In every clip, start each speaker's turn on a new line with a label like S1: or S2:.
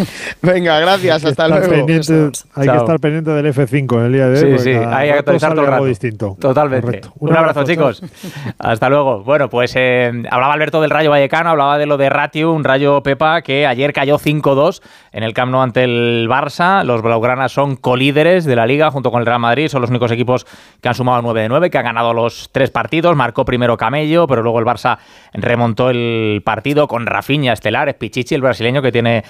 S1: Venga, gracias, hasta luego.
S2: Hay que estar pendiente del F5 en el día de hoy.
S3: Sí, hay que actualizar todo el rato.
S2: Distinto.
S3: Totalmente.
S2: Correcto.
S3: Un abrazo, chicos. Hasta luego. Bueno, pues hablaba Alberto del Rayo Vallecano, hablaba de lo de Ratiu, un Rayo Pepa que ayer cayó 5-2 en el Camp Nou ante el Barça. Los blaugranas son colíderes de la Liga junto con el Real Madrid, son los únicos equipos que han sumado 9 de 9, que han ganado los 3 partidos. Marcó primero Camello, pero luego el Barça remontó el partido con Rafinha estelar, es Pichichi, el brasileño, que tiene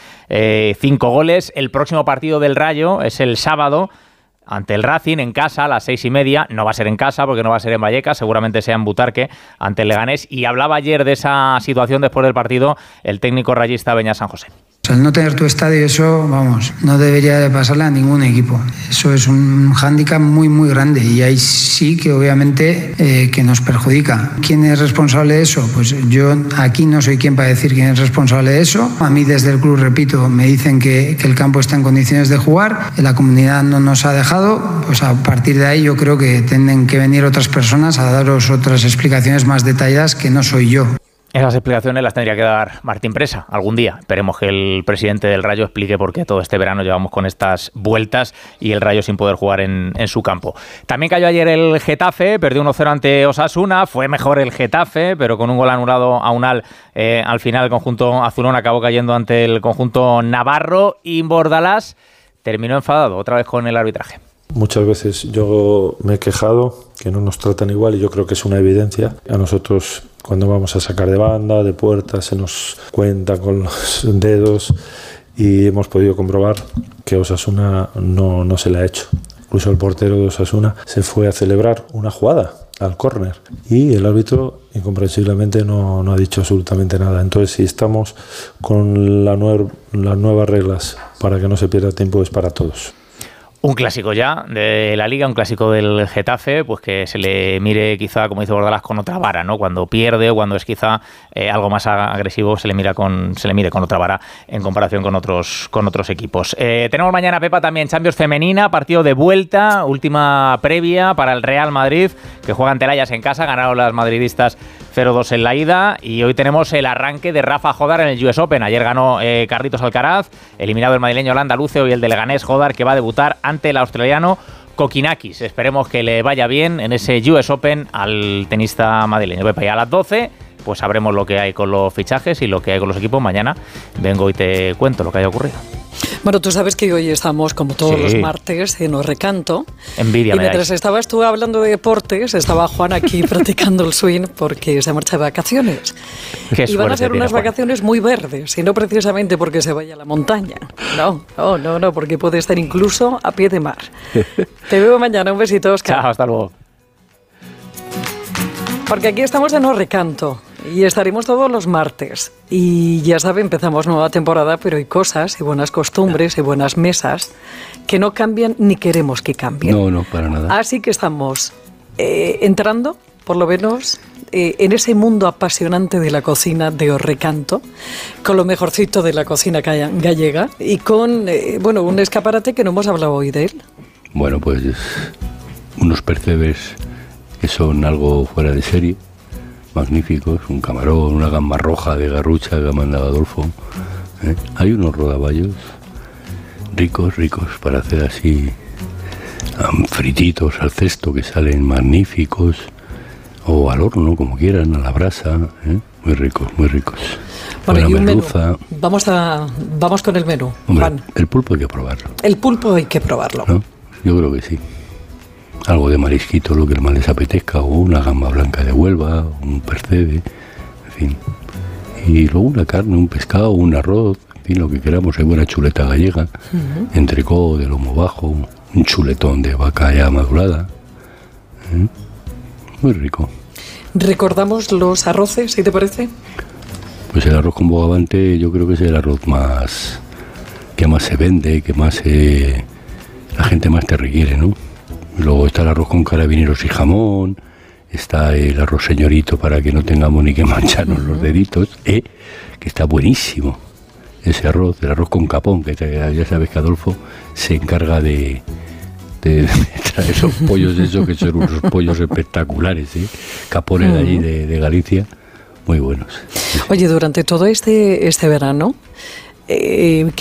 S3: 5 goles. El próximo partido del Rayo es el sábado ante el Racing en casa a las 6:30. No va a ser en casa porque no va a ser en Vallecas, seguramente sea en Butarque ante el Leganés. Y hablaba ayer de esa situación después del partido el técnico rayista Beñat San José.
S4: El no tener tu estadio, eso, vamos, no debería de pasarle a ningún equipo. Eso es un hándicap muy, muy grande y ahí sí que obviamente que nos perjudica. ¿Quién es responsable de eso? Pues yo aquí no soy quien para decir quién es responsable de eso. A mí desde el club, repito, me dicen que el campo está en condiciones de jugar, la comunidad no nos ha dejado, pues a partir de ahí yo creo que tienen que venir otras personas a daros otras explicaciones más detalladas que no soy yo.
S3: Esas explicaciones las tendría que dar Martín Presa algún día. Esperemos que el presidente del Rayo explique por qué todo este verano llevamos con estas vueltas y el Rayo sin poder jugar en su campo. También cayó ayer el Getafe, perdió 1-0 ante Osasuna. Fue mejor el Getafe, pero con un gol anulado a Unal, al final el conjunto azulón acabó cayendo ante el conjunto navarro y Bordalás terminó enfadado otra vez con el arbitraje.
S5: Muchas veces yo me he quejado que no nos tratan igual y yo creo que es una evidencia. A nosotros cuando vamos a sacar de banda, de puerta, se nos cuenta con los dedos y hemos podido comprobar que Osasuna no se le ha hecho. Incluso el portero de Osasuna se fue a celebrar una jugada al córner y el árbitro incomprensiblemente no ha dicho absolutamente nada. Entonces, si estamos con las nuevas reglas para que no se pierda tiempo, es para todos.
S3: Un clásico ya de la Liga, un clásico del Getafe, pues que se le mire quizá, como dice Bordalás, con otra vara, ¿no? Cuando pierde o cuando es quizá algo más agresivo, se le mire con otra vara en comparación con otros equipos. Tenemos mañana, Pepa, también Champions femenina, partido de vuelta, última previa para el Real Madrid, que juega ante el Ajax en casa, ganaron las madridistas 0-2 en la ida, y hoy tenemos el arranque de Rafa Jodar en el US Open. Ayer ganó Carlitos Alcaraz, eliminado el madrileño Landa Lucio y el de Leganés Jodar, que va a debutar ante el australiano Kokinakis. Esperemos que le vaya bien en ese US Open al tenista madrileño. Pepa, y a las 12 pues sabremos lo que hay con los fichajes y lo que hay con los equipos. Mañana vengo y te cuento lo que haya ocurrido.
S6: Bueno, tú sabes que hoy estamos, como todos los martes, en Os Recanto.
S3: Envidia.
S6: Y mientras estabas tú hablando de deportes, estaba Juan aquí practicando el swing porque se marcha de vacaciones. Y van a ser unas vacaciones muy verdes, y no precisamente porque se vaya a la montaña. No, porque puede estar incluso a pie de mar. Te veo mañana. Un besito, Óscar.
S3: Chao, hasta luego.
S6: Porque aquí estamos en Os Recanto. Y estaremos todos los martes. Y ya sabe, empezamos nueva temporada, pero hay cosas y buenas costumbres y buenas mesas que no cambian ni queremos que cambien.
S7: No, para nada.
S6: Así que estamos entrando, por lo menos, en ese mundo apasionante de la cocina de Os Recanto, con lo mejorcito de la cocina gallega y con, un escaparate que no hemos hablado hoy de él.
S7: Bueno, pues unos percebes que son algo fuera de serie. Magníficos, un camarón, una gamba roja de garrucha que ha mandado Adolfo. Hay unos rodaballos ricos para hacer así frititos al cesto que salen magníficos, o al horno, como quieran, a la brasa. Muy ricos.
S6: Bueno, y un merluza. Menú. Vamos con el menú.
S7: Hombre, el pulpo hay que probarlo.
S6: El pulpo hay que probarlo.
S7: ¿No? Yo creo que sí. Algo de marisquito, lo que más les apetezca, o una gamba blanca de Huelva, un percebe, en fin. Y luego una carne, un pescado, un arroz, en fin, lo que queramos. Hay buena chuleta gallega, entrecó de lomo bajo, un chuletón de vaca ya madurada. Muy rico.
S6: ¿Recordamos los arroces, si te parece?
S7: Pues el arroz con bogavante yo creo que es el arroz que más se vende, que más la gente más te requiere, ¿no? Luego está el arroz con carabineros y jamón, está el arroz señorito para que no tengamos ni que mancharnos los deditos, que está buenísimo. Ese arroz, el arroz con capón, que ya sabes que Adolfo se encarga de traer esos pollos, esos que son unos pollos espectaculares, capones de allí de Galicia, muy buenos.
S6: Oye, durante todo este verano,